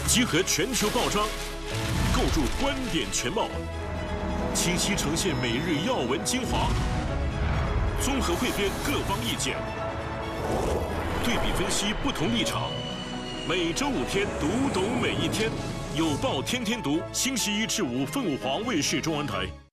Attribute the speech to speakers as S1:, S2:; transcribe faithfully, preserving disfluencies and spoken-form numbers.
S1: 集合全球报章，构筑观点全貌，清晰呈现每日要闻精华，综合汇编各方意见，对比分析不同立场。每周五天，读懂每一天。有报天天读，星期一至五凤凰卫视中文台。